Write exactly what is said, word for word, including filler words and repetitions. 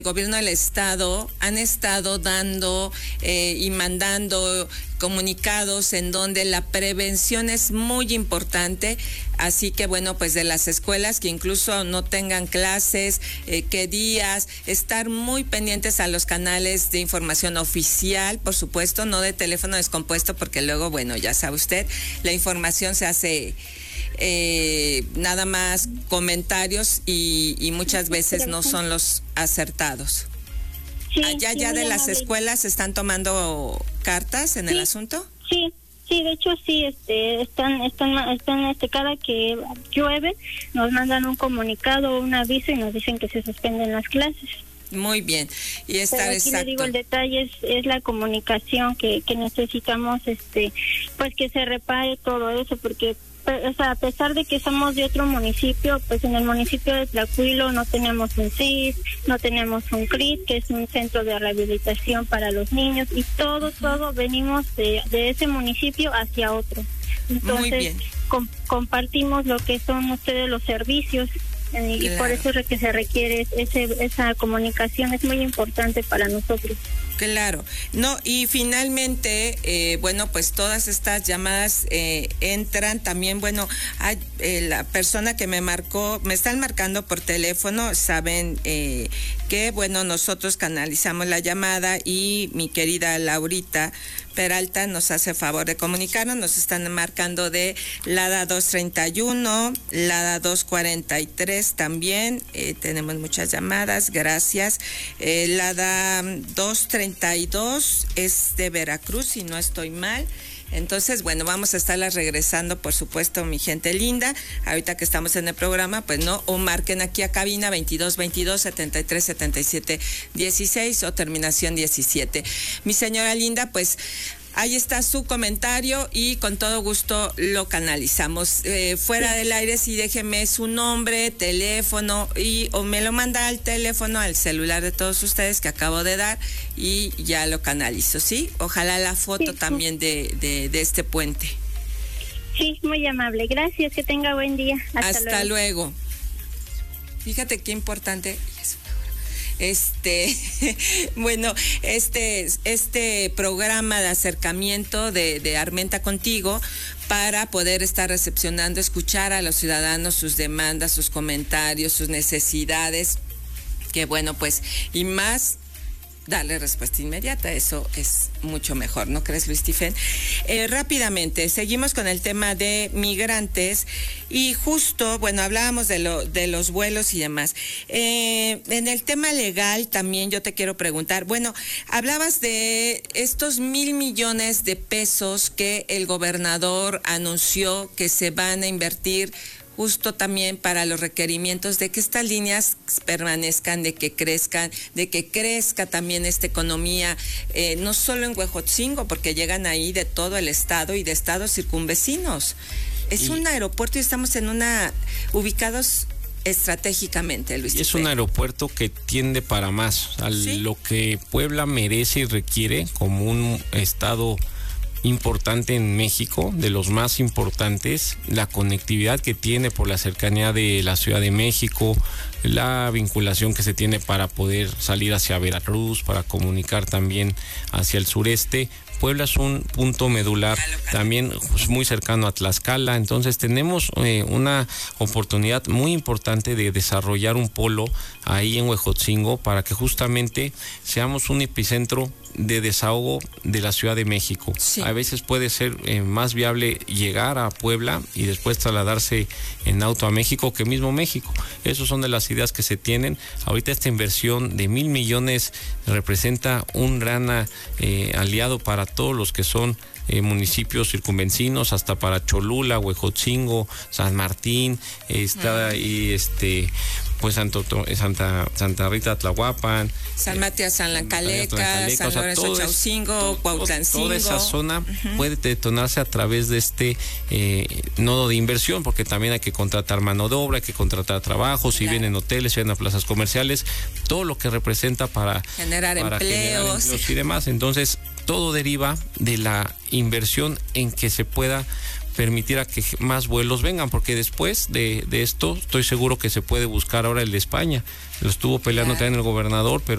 Gobierno del Estado han estado dando eh, y mandando comunicados en donde la prevención es muy importante, así que bueno, pues de las escuelas que incluso no tengan clases, eh, qué días, estar muy pendientes a los canales de información oficial, por supuesto, no de teléfono descompuesto, porque luego, bueno, ya sabe usted, la información se hace... Eh, nada más comentarios y, y muchas veces no son los acertados. Sí, Allá sí, ya de las escuelas están tomando cartas en sí, el asunto. Sí, sí, de hecho sí, este, están, están, están, este, cada que llueve nos mandan un comunicado, un aviso y nos dicen que se suspenden las clases. Muy bien, y estar Pero aquí exacto. Le digo, el detalle es, es la comunicación que, que necesitamos, este, pues que se repare todo eso, porque o sea, a pesar de que somos de otro municipio, pues en el municipio de Tlacuilo no tenemos un C I S, no tenemos un C R I T, que es un centro de rehabilitación para los niños, y todo, todo venimos de, de ese municipio hacia otro. Entonces, Muy bien. Com- compartimos lo que son ustedes los servicios. Eh, claro. Y por eso es lo que se requiere ese, esa comunicación, es muy importante para nosotros. Claro, no, y finalmente, eh, bueno, pues todas estas llamadas eh, entran también, bueno, hay, eh, la persona que me marcó, me están marcando por teléfono, saben eh, que, bueno, nosotros canalizamos la llamada y mi querida Laurita Peralta nos hace favor de comunicarnos, nos están marcando de Lada dos treinta y uno, Lada dos cuarenta y tres también, eh, tenemos muchas llamadas, gracias, eh, Lada dos treinta y dos es de Veracruz, si no estoy mal. Entonces, bueno, vamos a estarlas regresando, por supuesto, mi gente linda. Ahorita que estamos en el programa, pues no, o marquen aquí a cabina veintidós veintidós setenta y tres setenta y siete dieciséis o terminación diecisiete. Mi señora linda, pues ahí está su comentario y con todo gusto lo canalizamos. Eh, fuera del aire, sí, déjeme su nombre, teléfono y o me lo manda al teléfono, al celular de todos ustedes que acabo de dar y ya lo canalizo, ¿sí? Ojalá la foto sí, también de, de, de este puente. Sí, muy amable. Gracias, que tenga buen día. Hasta, Hasta luego. luego. Fíjate qué importante es. Este, bueno, este, este programa de acercamiento de, de Armenta Contigo para poder estar recepcionando, escuchar a los ciudadanos, sus demandas, sus comentarios, sus necesidades, que bueno, pues, y más, darle respuesta inmediata, eso es mucho mejor, ¿no crees, Luis Stephen? Eh, rápidamente, seguimos con el tema de migrantes y justo, bueno, hablábamos de, lo, de los vuelos y demás. Eh, en el tema legal también yo te quiero preguntar, bueno, hablabas de estos mil millones de pesos que el gobernador anunció que se van a invertir justo también para los requerimientos de que estas líneas permanezcan, de que crezcan, de que crezca también esta economía, eh, no solo en Huejotzingo, porque llegan ahí de todo el estado y de estados circunvecinos. Es y, un aeropuerto y estamos en una, ubicados estratégicamente, Luis. Es un aeropuerto que tiende para más, a ¿sí? lo que Puebla merece y requiere como un estado importante en México, de los más importantes, la conectividad que tiene por la cercanía de la Ciudad de México, la vinculación que se tiene para poder salir hacia Veracruz, para comunicar también hacia el sureste. Puebla es un punto medular, también pues, muy cercano a Tlaxcala, entonces tenemos eh, una oportunidad muy importante de desarrollar un polo ahí en Huejotzingo para que justamente seamos un epicentro de desahogo de la Ciudad de México. Sí. A veces puede ser eh, más viable llegar a Puebla y después trasladarse en auto a México que mismo México. Esas son de las ideas que se tienen. Ahorita esta inversión de mil millones representa un gran eh, aliado para todos los que son eh, municipios circunvecinos, hasta para Cholula, Huejotzingo, San Martín, eh, está ahí este pues Santo, Santa, Santa Rita Tlahuapan, San Matías Salancaleca, eh, San Lorenzo Chaucingo, Cuautlancingo. Toda esa zona uh-huh. puede detonarse a través de este eh, nodo de inversión, porque también hay que contratar mano de obra, hay que contratar trabajo, si claro. vienen hoteles, si vienen a plazas comerciales, todo lo que representa para generar para empleos. Generar empleos y demás. Entonces, todo deriva de la inversión en que se pueda permitir a que más vuelos vengan, porque después de, de esto estoy seguro que se puede buscar ahora el de España. Lo estuvo peleando claro. también el gobernador, pero